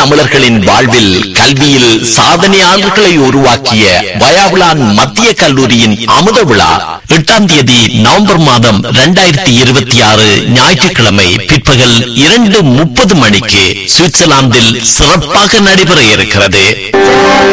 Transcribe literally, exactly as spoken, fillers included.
தமிழர்களின் வாழ்வில் கல்வியில் சாதனையாளர்களை உருவாக்கிய வயாவுலான் மத்திய கல்லூரியின் அமுத விழா எட்டாம் தேதி நவம்பர் மாதம் இரண்டாயிரத்தி இருபத்தி ஆறு ஞாயிற்றுக்கிழமை பிற்பகல் இரண்டு முப்பது மணிக்கு சுவிட்சர்லாந்தில் சிறப்பாக நடைபெற இருக்கிறது.